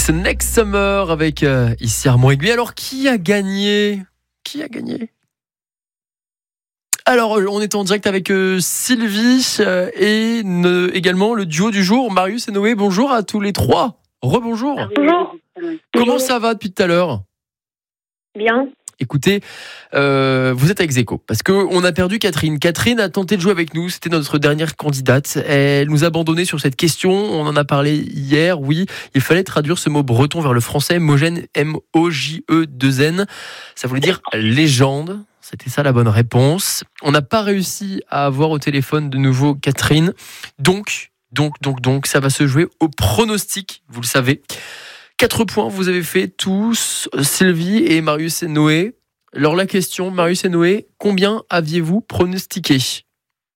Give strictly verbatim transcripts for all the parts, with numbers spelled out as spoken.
Kiss Next Summer avec euh, ici Armand Aiguille. Alors, qui a gagné Qui a gagné Alors, on est en direct avec euh, Sylvie euh, et ne, également le duo du jour, Marius et Noé. Bonjour à tous les trois. Rebonjour. Bonjour. Comment ça va depuis tout à l'heure ? Bien. Écoutez, euh, vous êtes à ex-aequo parce qu'on a perdu Catherine. Catherine a tenté de jouer avec nous, c'était notre dernière candidate. Elle nous a abandonné sur cette question, on en a parlé hier, oui. Il fallait traduire ce mot breton vers le français, Mogène, M O J E deux N. Ça voulait dire légende, c'était ça la bonne réponse. On n'a pas réussi à avoir au téléphone de nouveau Catherine. Donc, donc, donc, donc, ça va se jouer au pronostic, vous le savez. Quatre points, vous avez fait tous, Sylvie et Marius et Noé. Alors la question, Marius et Noé, combien aviez-vous pronostiqué ? Six.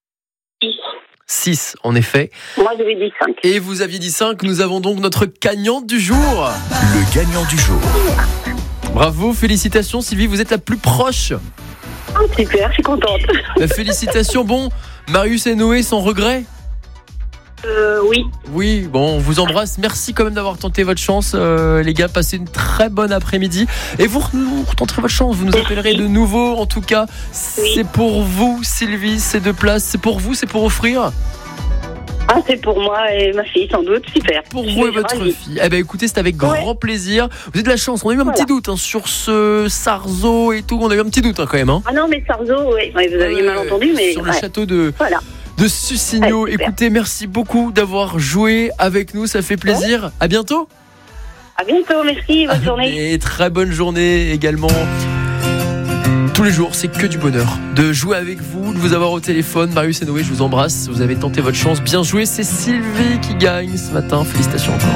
Six, en effet. Moi, j'avais dit cinq. Et vous aviez dit cinq, nous avons donc notre gagnante du jour. Le gagnant du jour. Bravo, félicitations Sylvie, vous êtes la plus proche. Oh, super, je suis contente. La félicitations, bon, Marius et Noé sans regret ? Euh, oui. Oui, bon, on vous embrasse. Merci quand même d'avoir tenté votre chance, euh, les gars. Passez une très bonne après-midi. Et vous, vous tenterez votre chance. Vous nous appellerez de nouveau. En tout cas, Oui. c'est pour vous, Sylvie, ces deux places. C'est pour vous, c'est pour offrir. Ah, c'est pour moi et ma fille, sans doute. Super. Pour Je vous et suis votre ravie. fille. Eh ben, écoutez, c'est avec grand Ouais. plaisir. Vous avez de la chance. On a eu un Voilà. petit doute hein, sur ce Sarzeau et tout. On a eu un petit doute hein, quand même. Hein. Ah non, mais Sarzeau, oui. Ouais, vous aviez Euh, mal entendu, mais. Sur le ouais. château de. Voilà. De Sussigno. Ouais, super. Écoutez, merci beaucoup d'avoir joué avec nous. Ça fait plaisir. À bientôt. À bientôt, merci. Bonne journée. Et très bonne journée également. Tous les jours, c'est que du bonheur de jouer avec vous, de vous avoir au téléphone. Marius et Noé, je vous embrasse. Vous avez tenté votre chance. Bien joué, c'est Sylvie qui gagne ce matin. Félicitations encore.